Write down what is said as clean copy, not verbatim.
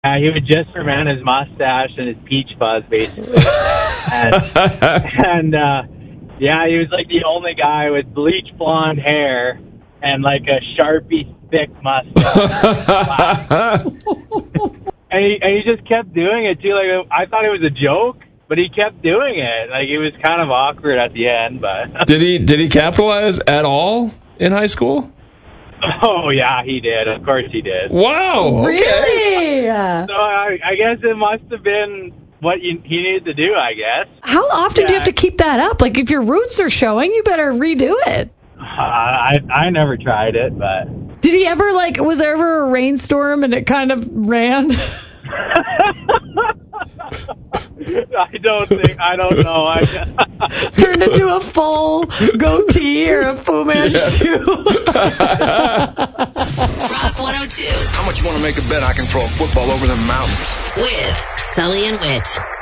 He would just ferment his mustache and his peach fuzz, basically. and yeah, he was like the only guy with bleach blonde hair and like a Sharpie thick mustache. and he just kept doing it too. Like, I thought it was a joke, but he kept doing it. Like, it was kind of awkward at the end. But did he capitalize at all in high school? Oh, yeah, he did. Of course he did. Wow. Okay. Really? So I guess it must have been what he needed to do, I guess. How often do you have to keep that up? Like, if your roots are showing, you better redo it. I never tried it, but... Did he ever, like, was there ever a rainstorm and it kind of ran? I don't know. Turned into a full goatee or a Fu Manchu. Rock 102. How much you want to make a bet I can throw a football over the mountains? With Sully and Witt.